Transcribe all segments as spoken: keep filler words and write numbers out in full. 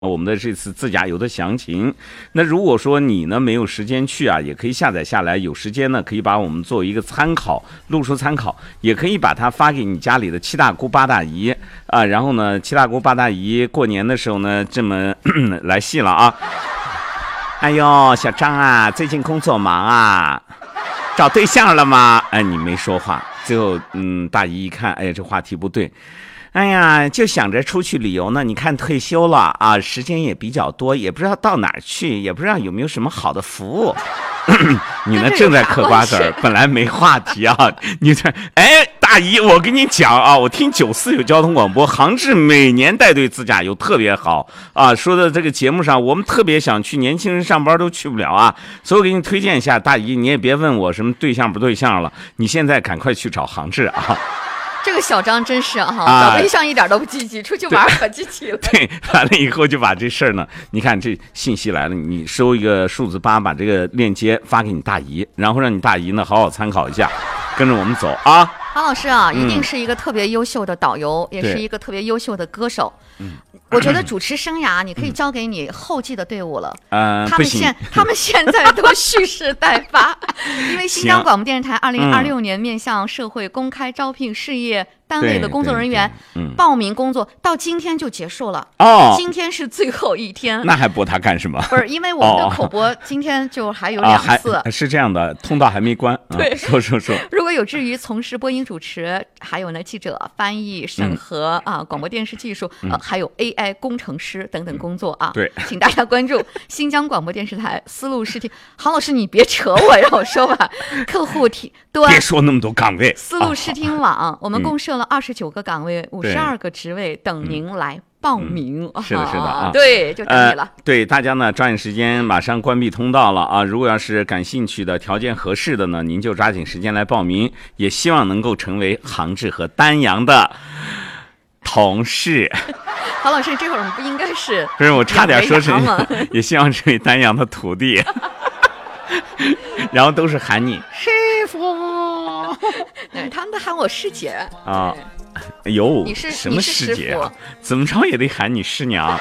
我们的这次自驾游的详情。那如果说你呢没有时间去啊，也可以下载下来，有时间呢可以把我们作为一个参考，录出参考，也可以把它发给你家里的七大姑八大姨啊。然后呢，七大姑八大姨过年的时候呢，这么来戏了啊。哎呦，小张啊，最近工作忙啊，找对象了吗？哎，你没说话。最后，嗯，大姨一看，哎呀，这话题不对。哎呀，就想着出去旅游呢。你看退休了啊，时间也比较多，也不知道到哪儿去，也不知道有没有什么好的服务。你呢正在嗑瓜子儿，本来没话题啊。你这，哎，大姨，我跟你讲啊，我听九四有交通广播，杭志每年带队自驾游特别好啊。说的这个节目上，我们特别想去，年轻人上班都去不了啊，所以我给你推荐一下，大姨，你也别问我什么对象不对象了，你现在赶快去找杭志啊。 这个小张真是哈、啊，找对象一点都不积极，出去玩可积极了。 对，完了以后就把这事儿呢，你看这信息来了，你收一个数字八，把这个链接发给你大姨，然后让你大姨呢好好参考一下，跟着我们走啊。 韩老师啊，一定是一个特别优秀的导游，嗯、也是一个特别优秀的歌手。嗯，我觉得主持生涯你可以交给你后继的队伍了。嗯、呃，他们现他们现在都蓄势待发，因为新疆广播电视台二零二六年面向社会公开招聘事业单位的工作人员报名工作，到今天就结束了。哦，今天是最后一天。 那还播他干什么？ 不是，因为我们的口播今天就还有两次。 哦、是这样的，通道还没关。 对， 啊、说说说。 如果有志于从事播音主持，还有呢记者、翻译、审核、嗯、啊，广播电视技术，呃、嗯，还有 A I 工程师等等工作啊。 对， 请大家关注新疆广播电视台思路视听。郝老师，你别扯我，让我说吧。客户提端， 别说那么多岗位。 思路视听网，啊、我们共设了二十九个岗位，五十二个职位等您来报名。 嗯、是的，是的啊， 对，就等你了。 呃、对，大家呢抓紧时间，马上关闭通道了啊！如果要是感兴趣的、条件合适的呢，您就抓紧时间来报名，也希望能够成为杭志和丹阳的同事。 郝老师，这会儿我们不应该是？ 不是，我差点说成，也希望成为丹阳的徒弟。然后都是喊你师傅， 他们喊我师姐啊。哎呦， 你是什么师姐啊？怎么着也得喊你师娘。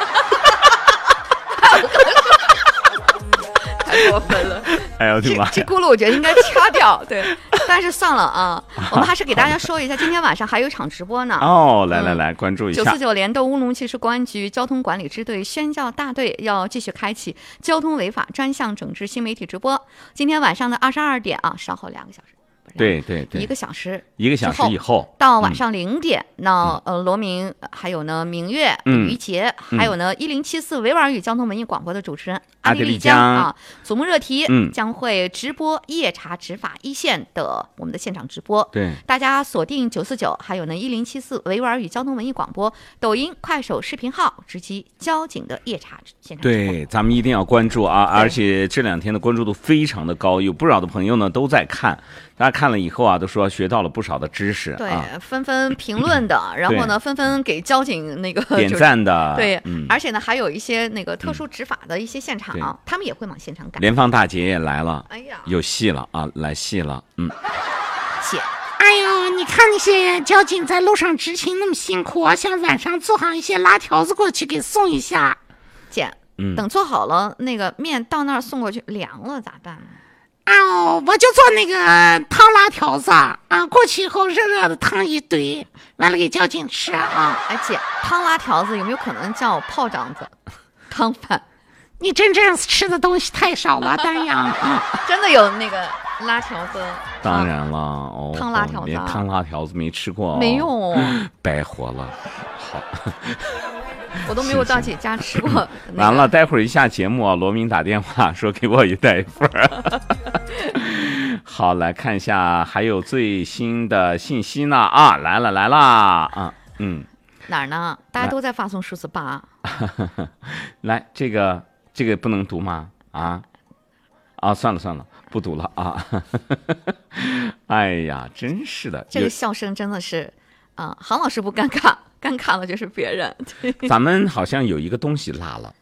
太过分了！ 哎呦我的妈呀！ 这轱辘我觉得应该掐掉，对。但是算了啊，我们还是给大家说一下，今天晚上还有一场直播呢。 哦，来来来，关注一下。 九四九联动乌鲁木齐市公安局交通管理支队宣教大队要继续开启交通违法专项整治新媒体直播。今天晚上的二十二点啊，稍后两个小时。 对对对， 一个小时， 一个小时以后到晚上零点，嗯、那呃罗明还有呢明月、 嗯、 于杰，嗯、还有呢一零七四维吾尔语交通文艺广播的主持人阿迪丽江啊，祖木热提、嗯、将会直播夜查执法一线的我们的现场直播。 对， 大家锁定九四九，还有呢一零七四维吾尔语交通文艺广播、抖音、快手视频号，直击交警的夜查现场直播。 对，咱们一定要关注啊！而且这两天的关注度非常的高，有不少的朋友呢都在看。大家看了以后啊，都说学到了不少的知识， 对， 啊、 纷纷评论的，然后呢，纷纷给交警那个点赞的， 对、 嗯， 而且呢，还有一些那个特殊执法的一些现场，嗯、他们也会往现场赶。 联防大姐也来了， 哎呀， 有戏了啊，来戏了，嗯。 姐， 哎呦，你看那些交警在路上执勤那么辛苦啊，像晚上做上一些拉条子过去给送一下。 姐，嗯，等做好了，那个面到那儿送过去凉了咋办呢？ 哦，我就做那个汤拉条子啊，过去以后热热的汤一堆，完了给交警吃啊。 哎姐，汤拉条子有没有可能叫炮仗子、汤饭？ 你真正吃的东西太少了，丹阳啊， 真的有那个拉条子？ 当然了，啊、哦， 汤拉条子， 连汤拉条子没吃过、哦， 没有， 白活了。好。 我都没有到姐家吃过、那个。 完了，待会儿一下节目啊，罗明打电话说给我也带一份儿。好，来看一下还有最新的信息呢啊，来了来了啊，嗯， 哪儿呢？大家都在发送数字八。 来，这个这个不能读吗？啊啊，算了算了，不读了啊。哎呀，真是的， 这个笑声真的是啊，郝老师不尴尬。尴尬了就是别人。 咱们好像有一个东西落了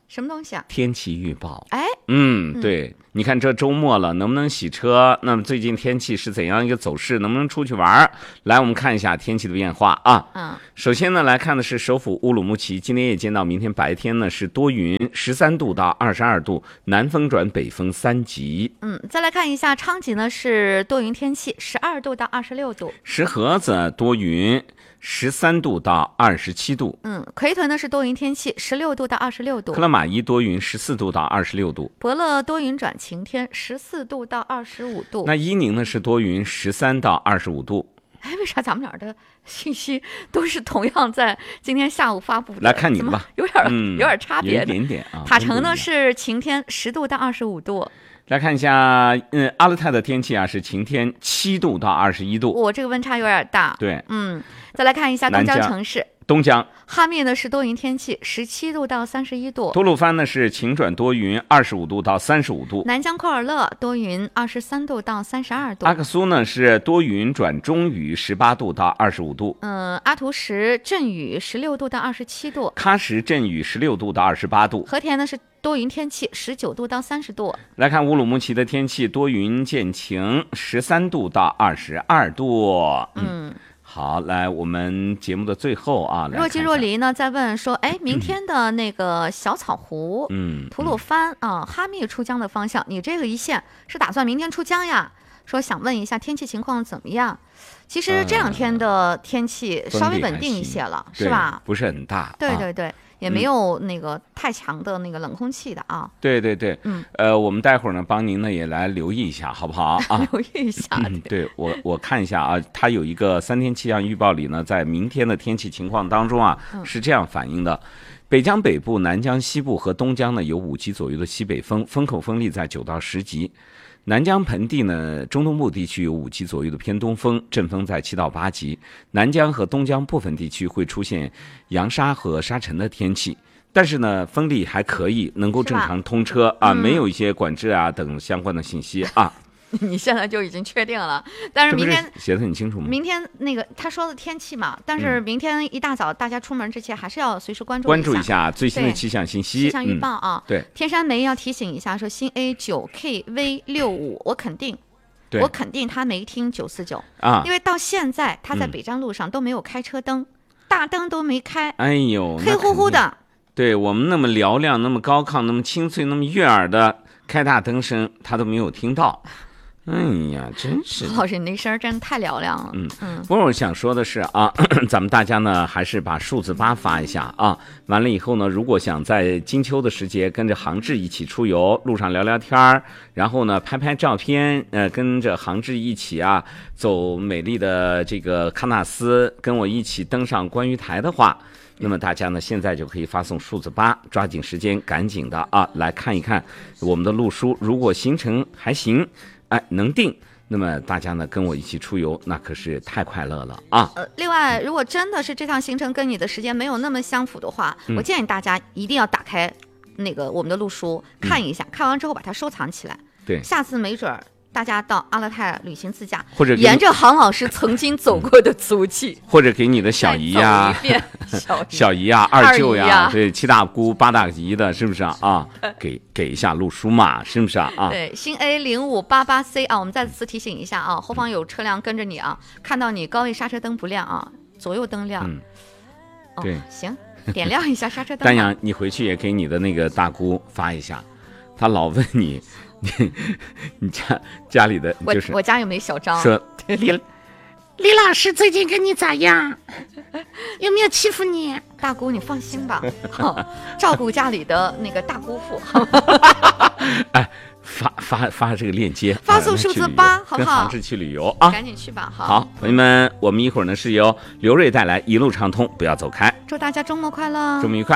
什么东西啊？ 天气预报。 哎， 嗯，对，你看这周末了，能不能洗车？那么最近天气是怎样一个走势？能不能出去玩？来，我们看一下天气的变化啊。 嗯， 首先呢，来看的是首府乌鲁木齐，今天夜间到明天白天呢是多云，十三度到二十二度，南风转北风三级。 嗯，再来看一下昌吉呢是多云天气，十二度到二十六度。 石河子多云。十三度到二十七度， 嗯，奎屯呢是多云天气，十六度到二十六度。 克拉玛依多云，十四度到二十六度。 伯乐多云转晴天，十四度到二十五度。 那伊宁呢是多云，十三到二十五度。 哎，为啥咱们俩的信息都是同样在今天下午发布的？ 来看你的吧， 有点、嗯、有点差别， 有一点点啊。 塔城呢是晴天，十度到二十五度。 来看一下，嗯，阿勒泰的天气啊是晴天，七度到二十一度。 我、哦、这个温差有点大。 对， 嗯，再来看一下东江城市。 东江哈密呢是多云天气，十七度到三十一度。 吐鲁番呢是晴转多云，二十五度到三十五度。 南疆库尔勒多云，二十三度到三十二度。 阿克苏呢是多云转中雨，十八度到二十五度。 嗯，阿图什阵雨，十六度到二十七度。 喀什阵雨，十六度到二十八度。 和田呢是多云天气，十九度到三十度。 来看乌鲁木齐的天气，多云见晴，十三度到二十二度。嗯。好，来我们节目的最后啊， 若即若离呢在问说，哎，明天的那个小草湖、 嗯， 吐鲁番啊、呃、哈密出江的方向，你这个一线是打算明天出江呀？说想问一下天气情况怎么样？其实这两天的天气稍微稳定一些了， 呃、 是吧？ 不是很大。 对对对。啊也没有那个太强的那个冷空气的啊。 对对对， 嗯， 呃，我们待会儿呢帮您呢也来留意一下，好不好啊？ 留意一下。 嗯，对我我看一下啊，它有一个三天气象预报里呢，在明天的天气情况当中啊，是这样反映的：北江北部、南江西部和东江呢有五级左右的西北风，风口风力在九到十级。南江盆地呢，中东部地区有五级左右的偏东风，阵风在七到八级。南江和东江部分地区会出现扬沙和沙尘的天气，但是呢，风力还可以，能够正常通车啊，没有一些管制啊等相关的信息啊。 你现在就已经确定了，但是明天写得很清楚吗？ 明天那个他说的天气嘛，但是明天一大早大家出门之前还是要随时关注关注一下最新的气象信息、 气象预报啊。 嗯、对， 天山梅要提醒一下，说新 A 九 K V 六五，我肯定，我肯定他没听九四九啊， 因为到现在他在北站路上都没有开车灯，嗯、大灯都没开， 哎呦， 黑乎乎的。 对我们那么嘹亮、那么高亢、那么清脆、那么悦耳的开大灯声，他都没有听到。哎呀，真是！ 老师，你那声真的太嘹亮了。 嗯嗯。不过我想说的是啊，咱们大家呢还是把数字八发一下啊。完了以后呢，如果想在金秋的时节跟着航志一起出游，路上聊聊天儿，然后呢拍拍照片，呃，跟着航志一起啊走美丽的这个喀纳斯，跟我一起登上观鱼台的话。那么大家呢，现在就可以发送数字八，抓紧时间，赶紧的啊，来看一看我们的路书。如果行程还行，哎，能定，那么大家呢跟我一起出游，那可是太快乐了啊！ 呃，另外，如果真的是这趟行程跟你的时间没有那么相符的话，嗯、我建议大家一定要打开那个我们的路书看一下，嗯、看完之后把它收藏起来。 对， 下次没准儿。大家到阿勒泰旅行自驾， 或者沿着杭老师曾经走过的足迹， 或者给你的小姨呀、 小姨、 小姨呀、二舅呀，对，七大姑八大姨的，是不是啊？啊，给给一下路书嘛，是不是啊？啊， 对，新 A 零五八八 C 啊，我们再次提醒一下啊，后方有车辆跟着你啊，看到你高位刹车灯不亮啊，左右灯亮， 嗯，对， 哦、行，点亮一下刹车灯。 丹阳，你回去也给你的那个大姑发一下，他老问你。你你家家里的就是我我家有没小张说李李老师最近跟你咋样？有没有欺负你？ 大姑你放心吧，照顾家里的那个大姑父。 哎，发发发这个链接， 发送数字八，好不好？ 跟航志去旅游啊， 赶紧去吧。好， 好，朋友们，我们一会儿呢是由刘瑞带来一路畅通，不要走开。 祝大家周末快乐， 周末愉快。